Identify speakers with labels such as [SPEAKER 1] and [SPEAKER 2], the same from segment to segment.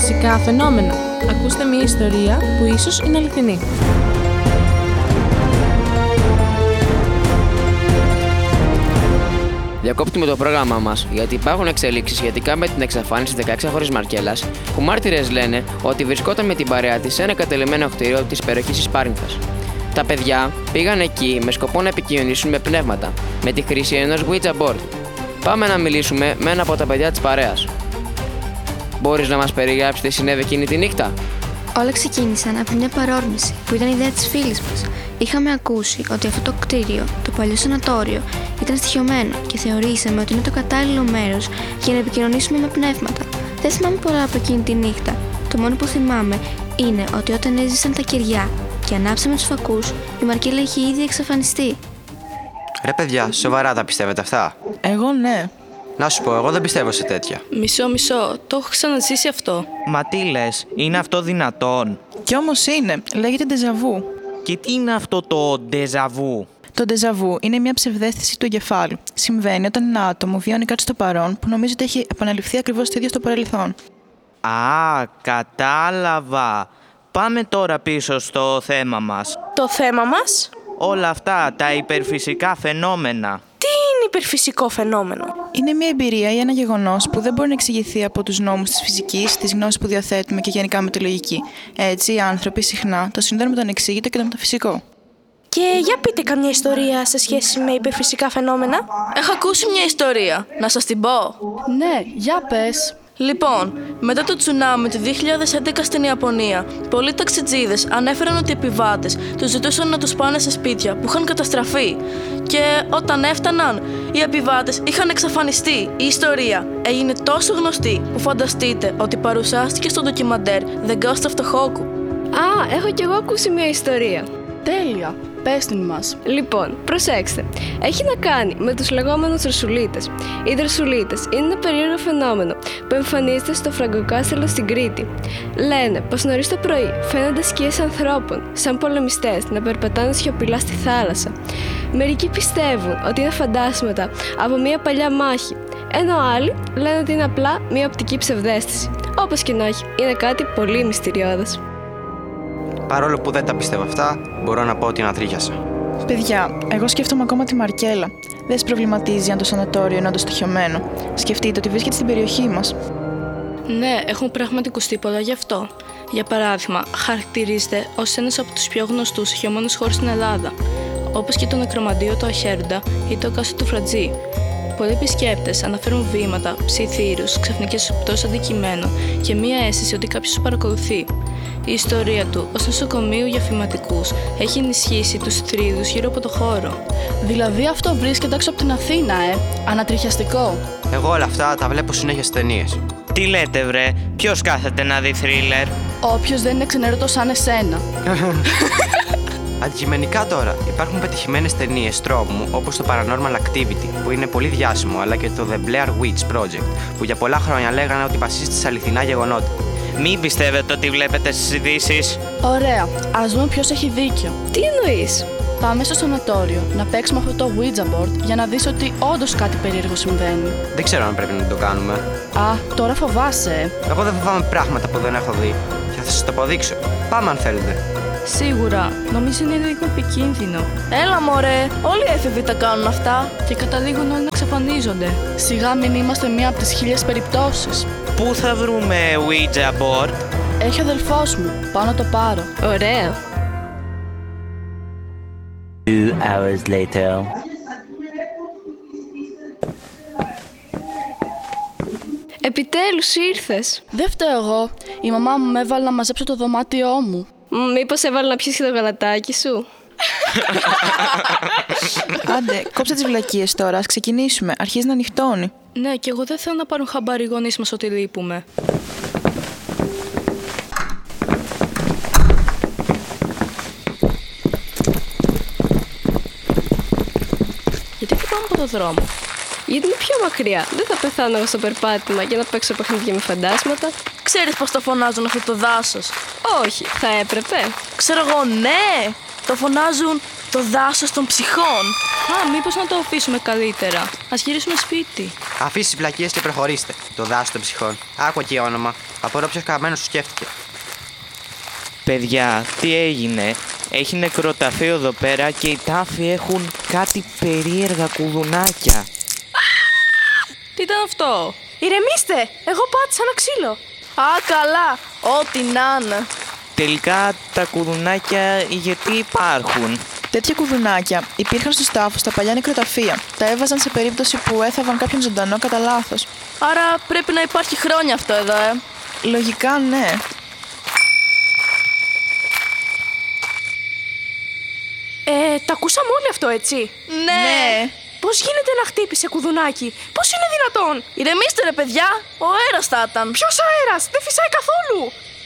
[SPEAKER 1] υπερφυσικά φαινόμενα. Ακούστε μια ιστορία που ίσως είναι αληθινή.
[SPEAKER 2] Διακόπτουμε το πρόγραμμά μας γιατί υπάρχουν εξελίξεις σχετικά με την εξαφάνιση 16χρονης Μαρκέλας, που μάρτυρες λένε ότι βρισκόταν με την παρέα της σε ένα εγκατελειμμένο κτίριο της περιοχής της Πάρνηθας. Τα παιδιά πήγαν εκεί με σκοπό να επικοινωνήσουν με πνεύματα, με τη χρήση ενός Ouija board. Πάμε να μιλήσουμε με ένα από τα παιδιά της παρέας. Μπορείς να μας περιγράψεις τι συνέβη εκείνη τη νύχτα?
[SPEAKER 3] Όλα ξεκίνησαν από μια παρόρμηση που ήταν ιδέα της φίλης μας. Είχαμε ακούσει ότι αυτό το κτίριο, το παλιό σανατόριο, ήταν στοιχειωμένο και θεωρήσαμε ότι είναι το κατάλληλο μέρος για να επικοινωνήσουμε με πνεύματα. Δεν θυμάμαι πολλά από εκείνη τη νύχτα. Το μόνο που θυμάμαι είναι ότι όταν έζησαν τα κεριά και ανάψαμε τους φακούς, η Μαρκέλα είχε ήδη εξαφανιστεί.
[SPEAKER 4] Ρε παιδιά, σοβαρά τα πιστεύετε αυτά?
[SPEAKER 5] Εγώ ναι.
[SPEAKER 4] Να σου πω, εγώ δεν πιστεύω σε τέτοια.
[SPEAKER 6] Μισό, το έχω ξαναζήσει αυτό.
[SPEAKER 7] Μα τι λες, είναι αυτό δυνατόν?
[SPEAKER 5] Κι όμως είναι, λέγεται ντεζαβού.
[SPEAKER 7] Και τι είναι αυτό το ντεζαβού?
[SPEAKER 5] Το ντεζαβού είναι μια ψευδαίσθηση του εγκεφάλου. Συμβαίνει όταν ένα άτομο βιώνει κάτι στο παρόν που νομίζει ότι έχει επαναληφθεί ακριβώς το ίδιο στο παρελθόν.
[SPEAKER 7] Α, κατάλαβα. Πάμε τώρα πίσω στο θέμα μας.
[SPEAKER 6] Το θέμα μας?
[SPEAKER 7] Όλα αυτά, τα υπερφυσικά φαινόμενα.
[SPEAKER 6] Τι είναι υπερφυσικό φαινόμενο?
[SPEAKER 5] Είναι μια εμπειρία ή ένα γεγονός που δεν μπορεί να εξηγηθεί από τους νόμους της φυσικής, τις γνώσεις που διαθέτουμε και γενικά με τη λογική. Έτσι, οι άνθρωποι συχνά το συνδέουν με το ανεξήγητο και το μεταφυσικό.
[SPEAKER 6] Και για πείτε καμιά ιστορία σε σχέση με υπερφυσικά φαινόμενα.
[SPEAKER 8] Έχω ακούσει μια ιστορία. Να σας την πω?
[SPEAKER 1] Ναι, για πες.
[SPEAKER 8] Λοιπόν, μετά το τσουνάμι του 2011 στην Ιαπωνία, πολλοί ταξιτζίδες ανέφεραν ότι οι επιβάτες τους ζητούσαν να τους πάνε σε σπίτια που είχαν καταστραφεί. Και όταν έφταναν, οι επιβάτες είχαν εξαφανιστεί. Η ιστορία έγινε τόσο γνωστή που φανταστείτε ότι παρουσιάστηκε στο ντοκιμαντέρ The Ghost of Tohoku.
[SPEAKER 9] Α, έχω κι εγώ ακούσει μια ιστορία.
[SPEAKER 1] Τέλεια, πες την μας.
[SPEAKER 9] Λοιπόν, προσέξτε. Έχει να κάνει με τους λεγόμενους δροσουλίτες. Οι δροσουλίτες είναι ένα περίεργο φαινόμενο που εμφανίζεται στο Φραγκοκάστελο στην Κρήτη. Λένε πως νωρίς το πρωί φαίνονται σκιές ανθρώπων, σαν πολεμιστές, να περπατάνε σιωπηλά στη θάλασσα. Μερικοί πιστεύουν ότι είναι φαντάσματα από μια παλιά μάχη, ενώ άλλοι λένε ότι είναι απλά μια οπτική ψευδαίσθηση. Όπως και να έχει, είναι κάτι πολύ μυστηριώδες.
[SPEAKER 4] Παρόλο που δεν τα πιστεύω αυτά, μπορώ να πω ότι ανατρίχιασα.
[SPEAKER 5] Παιδιά, εγώ σκέφτομαι ακόμα τη Μαρκέλα. Δεν σε προβληματίζει αν το σανατόριο είναι όντως στοιχειωμένο? Σκεφτείτε ότι βρίσκεται στην περιοχή μας.
[SPEAKER 8] Ναι, έχουν πράγματι ακουστεί πολλά γι' αυτό. Για παράδειγμα, χαρακτηρίζεται ως ένας από τους πιο γνωστούς στοιχειωμένους χώρους στην Ελλάδα, όπως και το νεκρομαντίο του Αχέροντα ή το Κάστρο του Φρατζή. Πολλοί επισκέπτες αναφέρουν βήματα, ψιθύρους, ξαφνικές πτώσεις αντικειμένων και μία αίσθηση ότι κάποιος παρακολουθεί. Η ιστορία του ως νοσοκομείου για φυματικούς έχει ενισχύσει τους θρύλους γύρω από το χώρο.
[SPEAKER 1] Δηλαδή αυτό βρίσκεται έξω από την Αθήνα, ανατριχιαστικό.
[SPEAKER 4] Εγώ όλα αυτά τα βλέπω συνέχεια στις ταινίες.
[SPEAKER 7] Τι λέτε βρε, ποιος κάθεται να δει θρίλερ?
[SPEAKER 1] Όποιος δεν είναι ξενέρωτος σαν εσένα.
[SPEAKER 4] Αντικειμενικά τώρα, υπάρχουν πετυχημένες ταινίες τρόμου όπως το Paranormal Activity, που είναι πολύ διάσημο, αλλά και το The Blair Witch Project, που για πολλά χρόνια λέγανε ότι βασίζεται σε αληθινά γεγονότα.
[SPEAKER 7] Μην πιστεύετε ότι βλέπετε στις ειδήσεις.
[SPEAKER 1] Ωραία, ας δούμε ποιος έχει δίκιο.
[SPEAKER 9] Τι εννοείς?
[SPEAKER 1] Πάμε στο σανατόριο να παίξουμε αυτό το Ouija board για να δεις ότι όντως κάτι περίεργο συμβαίνει.
[SPEAKER 4] Δεν ξέρω αν πρέπει να το κάνουμε.
[SPEAKER 1] Α, τώρα φοβάσαι.
[SPEAKER 4] Εγώ δεν φοβάμαι πράγματα που δεν έχω δει. Και θα σας το αποδείξω. Πάμε αν θέλετε.
[SPEAKER 8] Σίγουρα, νομίζω είναι λίγο επικίνδυνο. Έλα μωρέ, όλοι οι έφηβοι τα κάνουν αυτά.
[SPEAKER 1] Και καταλήγουν όλοι να εξαφανίζονται. Σιγά μην είμαστε μία από τις 1000 περιπτώσεις.
[SPEAKER 7] Πού θα βρούμε Ouija board?
[SPEAKER 1] Έχει ο αδελφός μου, πάω να το πάρω.
[SPEAKER 9] Ωραία.
[SPEAKER 10] 2 hours later.
[SPEAKER 9] Επιτέλους ήρθες.
[SPEAKER 1] Δεν φταίω εγώ. Η μαμά μου με έβαλε να μαζέψω το δωμάτιό μου.
[SPEAKER 9] Μήπως έβαλε να πιεις και το γαλατάκι σου?
[SPEAKER 5] Άντε, κόψε τις βλακίες τώρα, ας ξεκινήσουμε. Αρχίζει να ανοιχτώνει.
[SPEAKER 8] Ναι, και εγώ δεν θέλω να πάρουν χαμπάρι οι γονείς μας ότι λείπουμε. Γιατί δεν πάμε από το δρόμο?
[SPEAKER 9] Γιατί είναι πιο μακριά. Δεν θα πεθάνω εγώ στο περπάτημα για να παίξω παιχνίδια με φαντάσματα.
[SPEAKER 8] Ξέρεις πως το φωνάζουν αυτό το δάσος?
[SPEAKER 9] Όχι, θα έπρεπε.
[SPEAKER 8] Ξέρω εγώ, ναι!
[SPEAKER 1] Το φωνάζουν το δάσος των ψυχών.
[SPEAKER 8] Α, μήπως να το αφήσουμε καλύτερα. Ας γυρίσουμε σπίτι.
[SPEAKER 4] Αφήσει τις βλακίες και προχωρήστε. Το δάσος των ψυχών. Άκου εκεί όνομα. Απορώ ποιος καμένος σου σκέφτηκε.
[SPEAKER 7] Παιδιά, τι έγινε? Έχει νεκροταφείο εδώ πέρα και οι τάφοι έχουν κάτι περίεργα κουδουνάκια.
[SPEAKER 8] Τι ήταν αυτό?
[SPEAKER 6] Ηρεμήστε! Εγώ πάτησα ένα ξύλο.
[SPEAKER 1] Α, καλά. Ό,τι να είναι.
[SPEAKER 7] Τελικά τα κουδουνάκια γιατί υπάρχουν?
[SPEAKER 5] Τέτοια κουδουνάκια υπήρχαν στους τάφους στα παλιά νεκροταφεία. Τα έβαζαν σε περίπτωση που έθαβαν κάποιον ζωντανό κατά λάθος.
[SPEAKER 1] Άρα πρέπει να υπάρχει χρόνια αυτό εδώ,
[SPEAKER 5] Λογικά ναι.
[SPEAKER 6] Τα ακούσαμε όλοι αυτό, έτσι?
[SPEAKER 1] Ναι.
[SPEAKER 6] Πώς γίνεται να χτύπησε κουδουνάκι? Πώς είναι δυνατόν?
[SPEAKER 1] Ηρεμήστε ρε παιδιά, ο αέρας θα ήταν.
[SPEAKER 6] Ποιος αέρας? Δεν φυσάει καθόλου.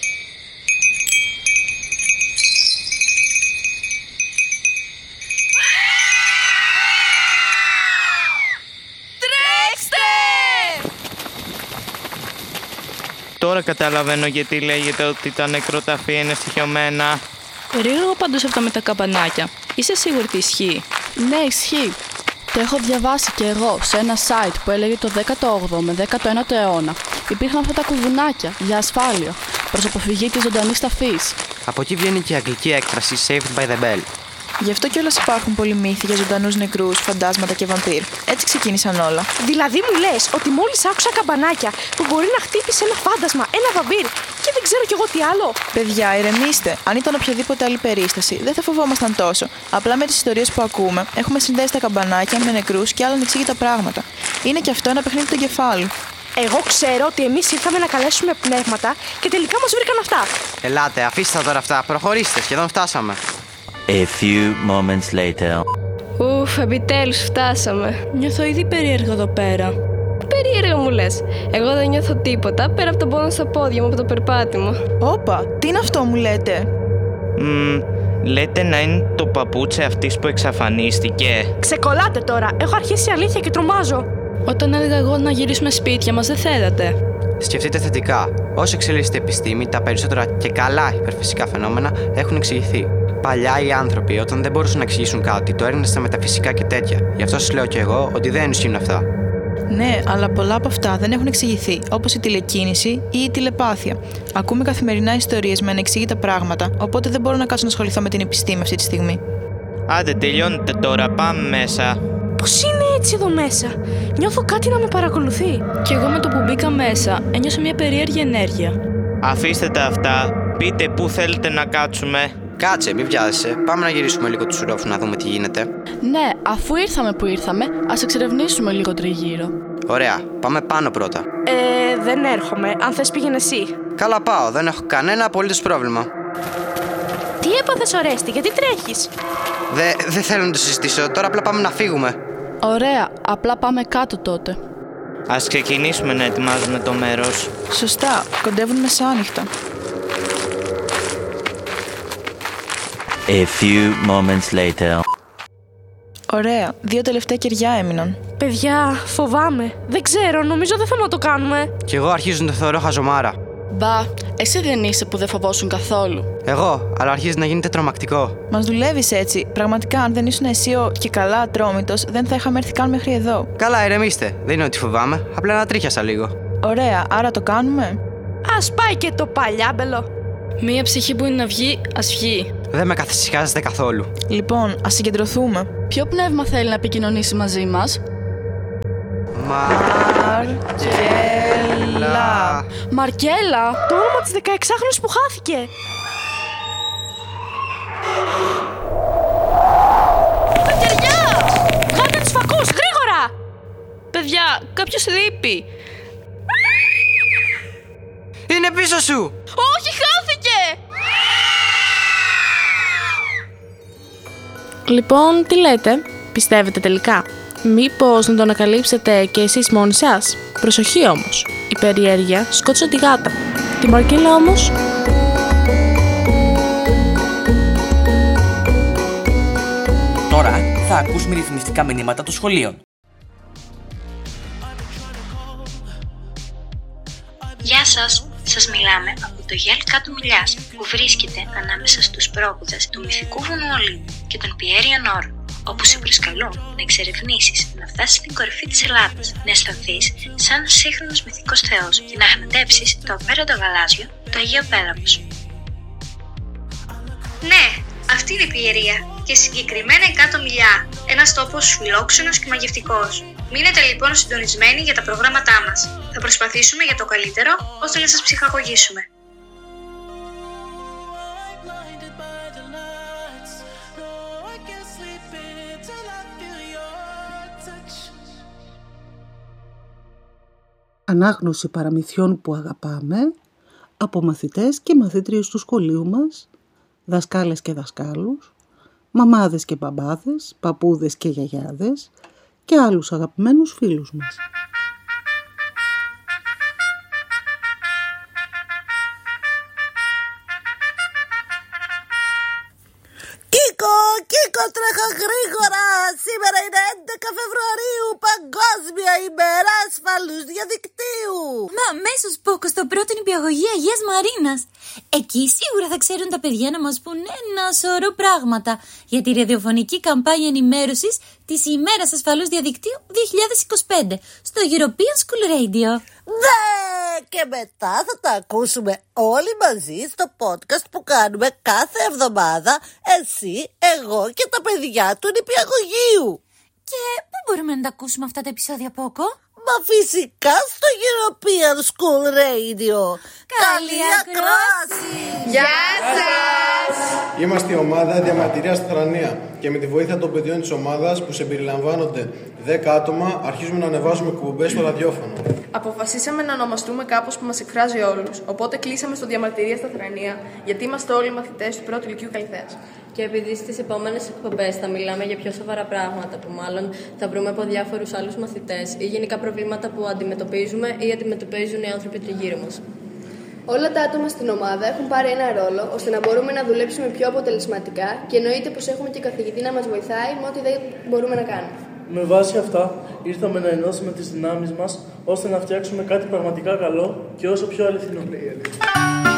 [SPEAKER 7] Τώρα καταλαβαίνω γιατί λέγεται ότι τα νεκροταφεία είναι στοιχειωμένα.
[SPEAKER 8] Περίεργο πάντως αυτό με τα καμπανάκια. Είσαι σίγουρη ότι ισχύει?
[SPEAKER 1] Ναι, ισχύει. Το έχω διαβάσει και εγώ σε ένα site που έλεγε το 18ο με 19ο αιώνα. Υπήρχαν αυτά τα κουδουνάκια για ασφάλεια, προς αποφυγή της ζωντανής ταφής.
[SPEAKER 4] Από εκεί βγαίνει και η αγγλική έκφραση Saved by the Bell.
[SPEAKER 5] Γι' αυτό κιόλας υπάρχουν πολλοί μύθοι για ζωντανούς νεκρούς, φαντάσματα και βαμπύρ. Έτσι ξεκίνησαν όλα.
[SPEAKER 6] Δηλαδή μου λες ότι μόλις άκουσα καμπανάκια που μπορεί να χτύπησε ένα φάντασμα, ένα βαμπύρ και δεν ξέρω κι εγώ τι άλλο?
[SPEAKER 5] Παιδιά, ηρεμήστε. Αν ήταν οποιαδήποτε άλλη περίσταση, δεν θα φοβόμασταν τόσο. Απλά με τις ιστορίες που ακούμε, έχουμε συνδέσει τα καμπανάκια με νεκρούς και άλλα ανεξήγητα πράγματα. Είναι κι αυτό ένα παιχνίδι του εγκεφάλου.
[SPEAKER 6] Εγώ ξέρω ότι εμείς ήρθαμε να καλέσουμε πνεύματα και τελικά μας βρήκαν αυτά.
[SPEAKER 4] Ελάτε, αφήστε τα τώρα αυτά. Προχωρήστε, σχεδόν φτάσαμε.
[SPEAKER 10] A few moments later.
[SPEAKER 9] Ουφ, επιτέλους φτάσαμε.
[SPEAKER 8] Νιώθω ήδη περίεργα εδώ πέρα.
[SPEAKER 9] Περίεργα μου λες. Εγώ δεν νιώθω τίποτα πέρα από τον πόνο στα πόδια μου από το περπάτημα.
[SPEAKER 5] Όπα, τι είναι αυτό μου λέτε?
[SPEAKER 7] Λέτε να είναι το παπούτσι αυτής που εξαφανίστηκε.
[SPEAKER 6] Ξεκολλάτε τώρα. Έχω αρχίσει αλήθεια και τρομάζω.
[SPEAKER 8] Όταν έλεγα εγώ να γυρίσουμε σπίτια μας, δεν θέλατε.
[SPEAKER 4] Σκεφτείτε θετικά. Όσο εξελίσσεται η επιστήμη, τα περισσότερα και καλά υπερφυσικά φαινόμενα έχουν εξηγηθεί. Παλιά οι άνθρωποι, όταν δεν μπορούσαν να εξηγήσουν κάτι, το έριχναν στα μεταφυσικά και τέτοια. Γι' αυτό σας λέω κι εγώ ότι δεν ισχύουν αυτά.
[SPEAKER 5] Ναι, αλλά πολλά από αυτά δεν έχουν εξηγηθεί, όπως η τηλεκίνηση ή η τηλεπάθεια. Ακούμε καθημερινά ιστορίες με ανεξήγητα πράγματα, οπότε δεν μπορώ να κάτσω να ασχοληθώ με την επιστήμη αυτή τη στιγμή.
[SPEAKER 7] Άντε, τελειώνετε τώρα, πάμε μέσα.
[SPEAKER 6] Πώς είναι έτσι εδώ μέσα? Νιώθω κάτι να με παρακολουθεί.
[SPEAKER 8] Κι εγώ με το που μπήκα μέσα ένιωσα μια περίεργη ενέργεια.
[SPEAKER 7] Αφήστε τα αυτά, πείτε πού θέλετε να κάτσουμε.
[SPEAKER 4] Κάτσε, μην βιάζεσαι. Πάμε να γυρίσουμε λίγο τους ρόφους να δούμε τι γίνεται.
[SPEAKER 1] Ναι, αφού ήρθαμε που ήρθαμε, ας εξερευνήσουμε λίγο τριγύρω.
[SPEAKER 4] Ωραία, πάμε πάνω πρώτα.
[SPEAKER 6] Δεν έρχομαι. Αν θες πήγαινε εσύ.
[SPEAKER 4] Καλά πάω, δεν έχω κανένα απολύτως πρόβλημα.
[SPEAKER 6] Τι έπαθες, Ορέστη, γιατί τρέχεις?
[SPEAKER 4] Δεν θέλω να το συζητήσω, τώρα απλά πάμε να φύγουμε.
[SPEAKER 1] Ωραία, απλά πάμε κάτω τότε.
[SPEAKER 7] Ας ξεκινήσουμε να ετοιμάζουμε το μέρος.
[SPEAKER 5] Σωστά, κοντεύουν μεσάνυχτα.
[SPEAKER 10] A few moments later.
[SPEAKER 5] Ωραία, 2 τελευταία κεριά έμειναν.
[SPEAKER 6] Παιδιά, φοβάμαι. Δεν ξέρω, νομίζω δεν θα το κάνουμε.
[SPEAKER 4] Κι εγώ αρχίζω να το θεωρώ χαζομάρα.
[SPEAKER 1] Μπα, εσύ δεν είσαι που δεν φοβόσουν καθόλου.
[SPEAKER 4] Εγώ, αλλά αρχίζει να γίνεται τρομακτικό.
[SPEAKER 5] Μας δουλεύεις έτσι. Πραγματικά, αν δεν ήσουν εσύ ο και καλά ατρόμητος, δεν θα είχαμε έρθει καν μέχρι εδώ.
[SPEAKER 4] Καλά, ηρεμήστε. Δεν είναι ότι φοβάμαι, απλά να τρίχιασα λίγο.
[SPEAKER 5] Ωραία, άρα το κάνουμε.
[SPEAKER 6] Ας πάει και το παλιάμπελο.
[SPEAKER 8] Μία ψυχή που είναι να βγει, ας βγει.
[SPEAKER 4] Δεν με καθησυχάζετε καθόλου.
[SPEAKER 5] Λοιπόν, ας συγκεντρωθούμε.
[SPEAKER 1] Ποιο πνεύμα θέλει να επικοινωνήσει μαζί μας?
[SPEAKER 4] Μαρκέλα.
[SPEAKER 1] Μαρκέλα!
[SPEAKER 6] Το όνομα της 16χρονης που χάθηκε. Τα κεριά! Βγάλτε τους φακούς, γρήγορα!
[SPEAKER 8] Παιδιά, κάποιος λείπει.
[SPEAKER 4] Είναι πίσω σου!
[SPEAKER 1] Όχι, χάθηκε!
[SPEAKER 11] Λοιπόν, τι λέτε, πιστεύετε τελικά? Μήπως να το ανακαλύψετε και εσείς μόνοι σας? Προσοχή όμως, η περιέργεια σκότωσε τη γάτα. Τη Μαρκέλα όμως...
[SPEAKER 12] Τώρα θα ακούσουμε ρυθμιστικά μηνύματα των σχολείων.
[SPEAKER 13] Γεια σας! Σας μιλάμε από το γέλ κάτω Μιλιάς, που βρίσκεται ανάμεσα στους πρόποδες του μυθικού βουνού Ολύμπου και των Πιέριων Όρων, όπου σε προσκαλούν να εξερευνήσεις, να φτάσεις στην κορυφή της Ελλάδας, να αισθανθείς σαν σύγχρονος μυθικός θεός και να γναντέψεις το απέραντο γαλάζιο, το Αγίο Πέλαγος. Ναι, αυτή είναι η Πιερία και συγκεκριμένα η Κάτω Μιλιά, ένας τόπος φιλόξενος και μαγευτικός. Μείνετε λοιπόν συντονισμένοι για τα προγράμματά μας. Θα προσπαθήσουμε για το καλύτερο ώστε να σας ψυχαγωγήσουμε.
[SPEAKER 14] Ανάγνωση παραμυθιών που αγαπάμε από μαθητές και μαθήτριες του σχολείου μας, δασκάλες και δασκάλους, μαμάδες και μπαμπάδες, παππούδες και γιαγιάδες και άλλους αγαπημένους φίλους μας.
[SPEAKER 15] Κίκο, τρέχα γρήγορα! Σήμερα είναι 11 Φεβρουαρίου, Παγκόσμια ημέρα ασφαλούς διαδικτύου!
[SPEAKER 16] Μα αμέσως Πόκο, στο πρώτο νηπιαγωγείο Αγίας Μαρίνας. Εκεί σίγουρα θα ξέρουν τα παιδιά να μας πούν ένα σωρό πράγματα για τη ραδιοφωνική καμπάνια ενημέρωσης της ημέρας ασφαλούς διαδικτύου 2025 στο European School Radio.
[SPEAKER 15] Ναι, και μετά θα τα ακούσουμε όλοι μαζί στο podcast που κάνουμε κάθε εβδομάδα, εσύ, εγώ και τα παιδιά του νηπιαγωγείου.
[SPEAKER 16] Και πού μπορούμε να τα ακούσουμε αυτά τα επεισόδια, Πόκο?
[SPEAKER 15] Μα φυσικά στο European School Radio. Καλή ακρόαση!
[SPEAKER 17] Γεια σας!
[SPEAKER 18] Είμαστε η ομάδα Διαμαρτυρία στη Θρανία και με τη βοήθεια των παιδιών της ομάδας, που συμπεριλαμβάνονται 10 άτομα, αρχίζουμε να ανεβάζουμε εκπομπές στο ραδιόφωνο.
[SPEAKER 17] Αποφασίσαμε να ονομαστούμε κάπως που μας εκφράζει όλους, οπότε κλείσαμε στο Διαμαρτυρία στα Θρανία, γιατί είμαστε όλοι μαθητές του πρώτου λυκείου Καλυθέας.
[SPEAKER 19] Και επειδή στις επόμενες εκπομπές θα μιλάμε για πιο σοβαρά πράγματα που μάλλον θα βρούμε από διάφορους άλλους μαθητές ή γενικά προβλήματα που αντιμετωπίζουμε ή αντιμετωπίζουν οι άνθρωποι τριγύρω μας.
[SPEAKER 20] Όλα τα άτομα στην ομάδα έχουν πάρει ένα ρόλο ώστε να μπορούμε να δουλέψουμε πιο αποτελεσματικά και εννοείται πως έχουμε και καθηγητή να μας βοηθάει με ό,τι δεν μπορούμε να κάνουμε.
[SPEAKER 21] Με βάση αυτά, ήρθαμε να ενώσουμε τις δυνάμεις μας ώστε να φτιάξουμε κάτι πραγματικά καλό και όσο πιο αληθινό.